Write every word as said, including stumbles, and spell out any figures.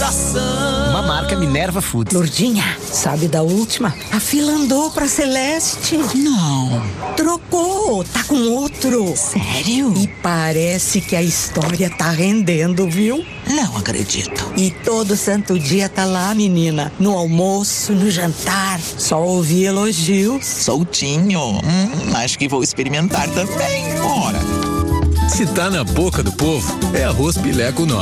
Uma marca Minerva Foods. Lourdinha, sabe da última? A fila andou pra Celeste. Não. Trocou, tá com outro. Sério? E parece que a história tá rendendo, viu? Não acredito. E todo santo dia tá lá, menina. No almoço, no jantar. Só ouvi elogios. Soltinho. Hum, acho que vou experimentar também. Ora. Se tá na boca do povo, é arroz Pileco Nó.